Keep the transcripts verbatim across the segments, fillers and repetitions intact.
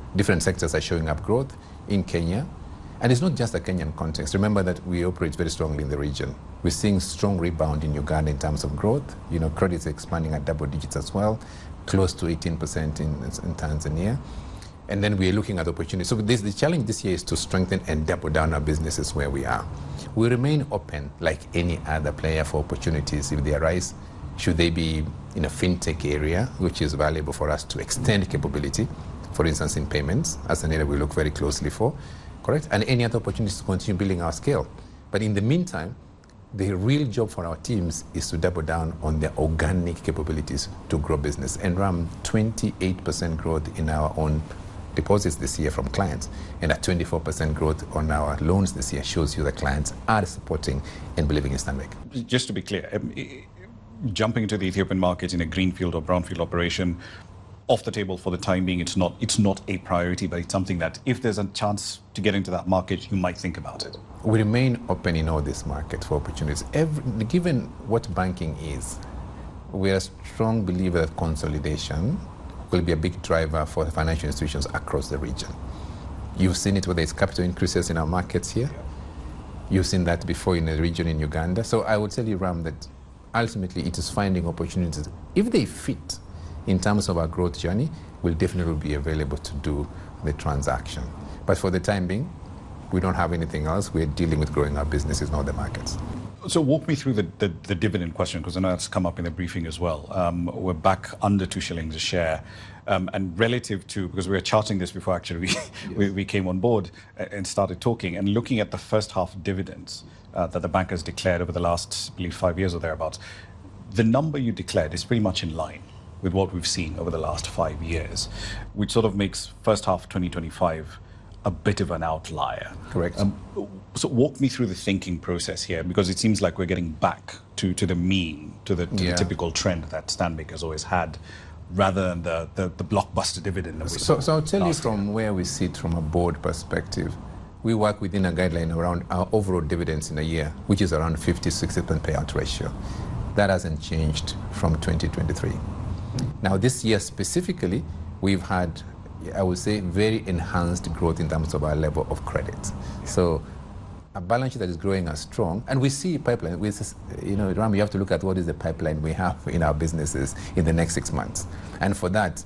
different sectors are showing up growth in Kenya. And it's not just a Kenyan context. Remember that we operate very strongly in the region. We're seeing strong rebound in Uganda in terms of growth. You know, credit is expanding at double digits as well, close to eighteen percent in, in Tanzania. And then we're looking at opportunities. So this, the challenge this year is to strengthen and double down our businesses where we are. We remain open like any other player for opportunities if they arise. Should they be in a fintech area, which is valuable for us to extend capability, for instance, in payments, as an area we look very closely for. Correct? And any other opportunities to continue building our scale. But in the meantime, the real job for our teams is to double down on their organic capabilities to grow business. And Ram, twenty-eight percent growth in our own deposits this year from clients, and at twenty-four percent growth on our loans this year shows you that clients are supporting and believing in Stanbic. Just to be clear, um, jumping into the Ethiopian market in a greenfield or brownfield operation, off the table for the time being. It's not it's not a priority, but it's something that if there's a chance to get into that market, you might think about it. We remain open in all these markets for opportunities. Every, given what banking is, we are a strong believer that consolidation will be a big driver for the financial institutions across the region. You've seen it whether it's capital increases in our markets here. You've seen that before in the region in Uganda. So I would tell you, Ram, that ultimately it is finding opportunities. If they fit in terms of our growth journey, will definitely be available to do the transaction. But for the time being, we don't have anything else. We're dealing with growing our businesses in all the markets. So walk me through the, the, the dividend question, because I know that's come up in the briefing as well. Um, we're back under two shillings a share. Um, and relative to, because we were charting this before actually we, yes. we, we came on board and started talking and looking at the first half dividends uh, that the bank has declared over the last, I believe, five years or thereabouts, the number you declared is pretty much in line with what we've seen over the last five years, which sort of makes first half twenty twenty-five a bit of an outlier. Correct. Um, so walk me through the thinking process here, because it seems like we're getting back to, to the mean, to, the, to yeah. the typical trend that Stanbic has always had, rather than the, the, the blockbuster dividend that we so, saw. So I'll tell you from year. where we sit from a board perspective. We work within a guideline around our overall dividends in a year, which is around fifty to sixty percent payout ratio. That hasn't changed from twenty twenty-three. Now, this year specifically, we've had, I would say, very enhanced growth in terms of our level of credit. So a balance sheet that is growing as strong, and we see pipeline. We, you know, Ram, you have to look at what is the pipeline we have in our businesses in the next six months. And for that,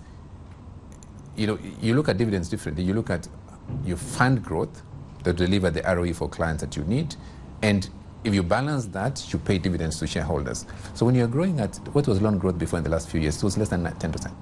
you know, you look at dividends differently. You look at, you fund growth that deliver the R O E for clients that you need, and if you balance that, you pay dividends to shareholders. So when you're growing at, what was loan growth before in the last few years? It was less than ten percent.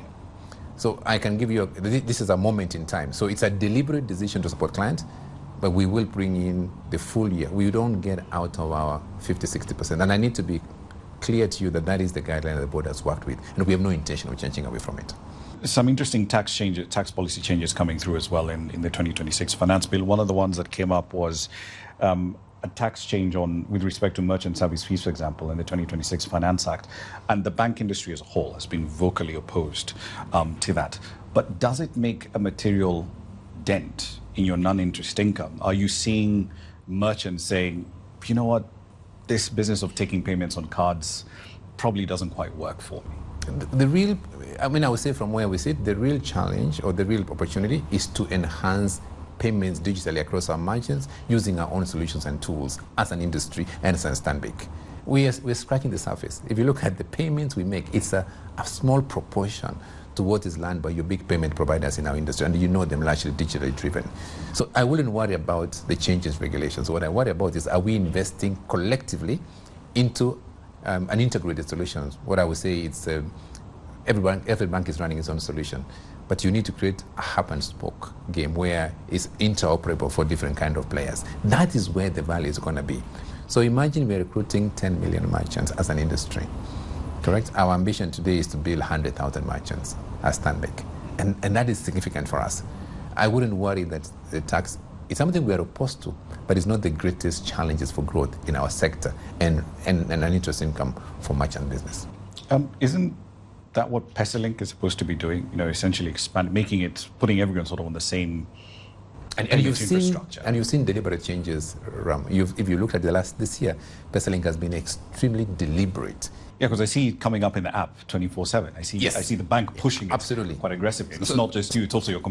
So I can give you, a, this is a moment in time. So it's a deliberate decision to support clients, but we will bring in the full year. We don't get out of our fifty, sixty percent. And I need to be clear to you that that is the guideline that the board has worked with, and we have no intention of changing away from it. Some interesting tax changes, tax policy changes coming through as well in, in the twenty twenty-six finance bill. One of the ones that came up was um, a tax change on with respect to merchant service fees, for example, in the twenty twenty-six Finance Act. And the bank industry as a whole has been vocally opposed um, to that. But does it make a material dent in your non-interest income? Are you seeing merchants saying, you know what, this business of taking payments on cards probably doesn't quite work for me? The, the real, I mean, I would say from where we sit, the real challenge or the real opportunity is to enhance payments digitally across our margins using our own solutions and tools as an industry and as a Stanbic. We are, we're scratching the surface. If you look at the payments we make, it's a, a small proportion to what is learned by your big payment providers in our industry, and you know them largely digitally driven. So I wouldn't worry about the changes regulations. What I worry about is, are we investing collectively into um, an integrated solution? What I would say is uh, every, bank, every bank is running its own solution, but you need to create a hub and spoke game where it's interoperable for different kind of players. That is where the value is going to be. So imagine we're recruiting ten million merchants as an industry. Correct? Our ambition today is to build one hundred thousand merchants as Stanbic. And, and that is significant for us. I wouldn't worry that the tax, it's something we are opposed to, but it's not the greatest challenges for growth in our sector and, and, and an interest income for merchant business. Um, isn't that what Pesalink is supposed to be doing? You know, essentially expand, making it, putting everyone sort of on the same And, and, you've seen, and you've seen deliberate changes, Ram. You've, if you look at the last this year, Pesalink has been extremely deliberate. Yeah, because I see it coming up in the app twenty-four seven. I see, yes. I see the bank pushing it Absolutely. quite aggressively. It's so, not just you; it's also your